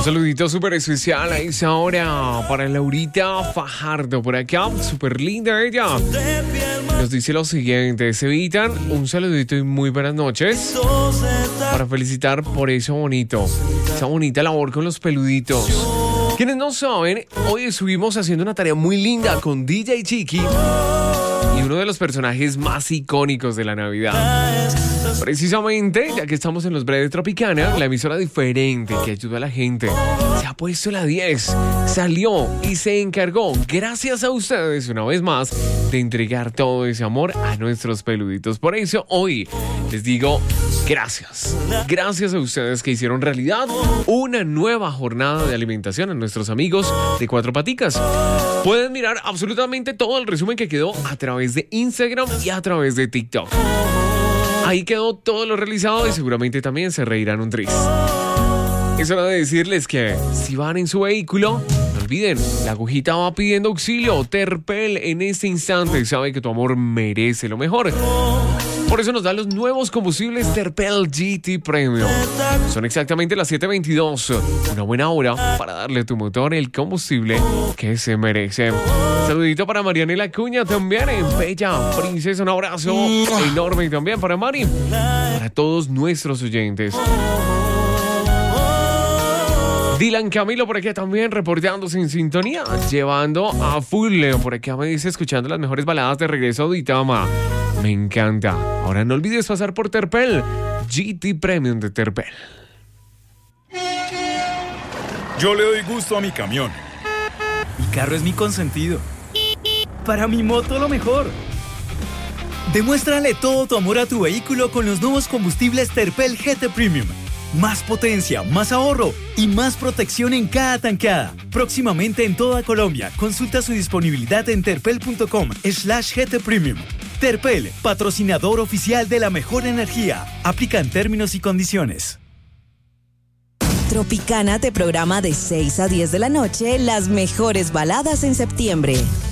saludito súper especial a esa hora para Laurita Fajardo por acá, súper linda ella. Nos dice lo siguiente: se evitan un saludito y muy buenas noches para felicitar por eso bonito, esa bonita labor con los peluditos. Quienes no saben, hoy estuvimos haciendo una tarea muy linda con DJ Chiqui y uno de los personajes más icónicos de la Navidad. Precisamente, ya que estamos en los breves Tropicana, la emisora diferente que ayuda a la gente se ha puesto la 10, salió y se encargó, gracias a ustedes una vez más, de entregar todo ese amor a nuestros peluditos. Por eso hoy les digo gracias. Gracias a ustedes que hicieron realidad una nueva jornada de alimentación a nuestros amigos de Cuatro Paticas. Pueden mirar absolutamente todo el resumen que quedó a través de Instagram y a través de TikTok. Ahí quedó todo lo realizado y seguramente también se reirán un tris. Es hora de decirles que si van en su vehículo, no olviden, la agujita va pidiendo auxilio. Terpel en este instante sabe que tu amor merece lo mejor. Por eso nos da los nuevos combustibles Terpel GT Premium. Son exactamente las 7:22. Una buena hora para darle a tu motor el combustible que se merece. Saludito para Marianela Cuña también en Bella Princesa. Un abrazo enorme también para Mari. Para todos nuestros oyentes. Dylan Camilo por aquí también reportándose en sintonía, llevando a full. Por acá me dice, escuchando las mejores baladas de regreso a Duitama. Me encanta. Ahora no olvides pasar por Terpel GT Premium de Terpel. Yo le doy gusto a mi camión. Mi carro es mi consentido. Para mi moto lo mejor. Demuéstrale todo tu amor a tu vehículo con los nuevos combustibles Terpel GT Premium. Más potencia, más ahorro y más protección en cada tankada. Próximamente en toda Colombia. Consulta su disponibilidad en terpel.com/GT Premium. Terpel, patrocinador oficial de la mejor energía. Aplican términos y condiciones. Tropicana te programa de 6 a 10 de la noche las mejores baladas en septiembre.